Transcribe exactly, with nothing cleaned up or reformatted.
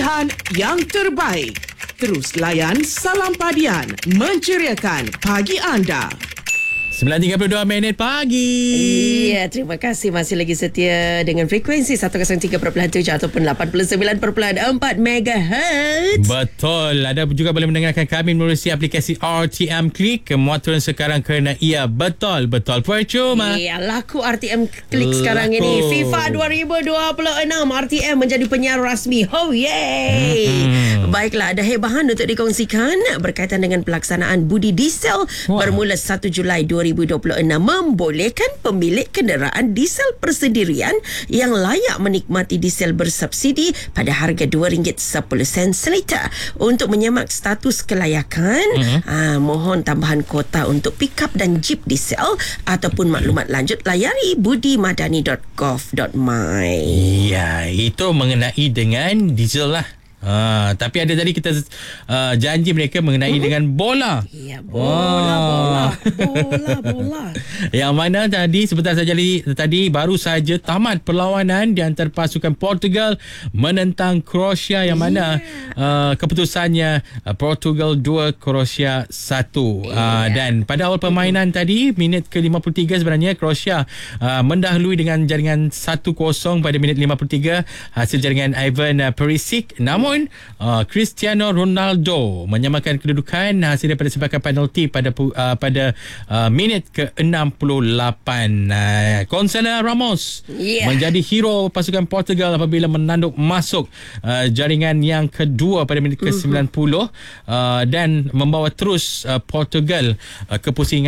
pilihan yang terbaik. Terus layan Salam Padian, menceriakan pagi anda. sembilan tiga puluh dua minit pagi. Ya, terima kasih masih lagi setia dengan frekuensi seratus tiga perpuluhan tujuh ataupun lapan puluh sembilan perpuluhan empat megahertz. Betul. Anda juga boleh mendengarkan kami melalui aplikasi R T M Click. Kemuaturan sekarang kerana ia betul-betul percuma. Ya, laku R T M Click sekarang ini. FIFA dua ribu dua puluh enam R T M menjadi penyiar rasmi. Oh yay. Mm-hmm. Baiklah, ada hebahan untuk dikongsikan berkaitan dengan pelaksanaan budi diesel. Wah. Bermula satu Julai dua ribu dua puluh enam membolehkan pemilik kenderaan diesel persendirian yang layak menikmati diesel bersubsidi pada harga dua ringgit sepuluh sen seliter. Untuk menyemak status kelayakan, uh-huh. aa, mohon tambahan kuota untuk pickup dan jeep diesel ataupun maklumat lanjut layari budimadani dot gov dot my. Ya, itu mengenai dengan diesel lah. Ha, tapi ada tadi kita uh, janji mereka mengenai hmm? dengan bola. Ya, bola, oh. bola, bola, bola. Yang mana tadi sebentar saja tadi baru saja tamat perlawanan di antara pasukan Portugal menentang Croatia yang mana yeah. uh, keputusannya uh, Portugal dua, Croatia satu. Yeah. Uh, dan pada awal permainan mm-hmm. tadi minit ke lima puluh tiga sebenarnya Croatia uh, mendahului dengan jaringan satu kosong pada minit lima puluh tiga hasil jaringan Ivan uh, Perisic. Namun Uh, Cristiano Ronaldo menyamakan kedudukan hasil daripada sepakan penalti pada uh, pada uh, minit ke enam puluh lapan. Uh, Gonzalo Ramos yeah. menjadi hero pasukan Portugal apabila menanduk masuk uh, jaringan yang kedua pada minit ke sembilan puluh uh, dan membawa terus uh, Portugal uh, ke pusingan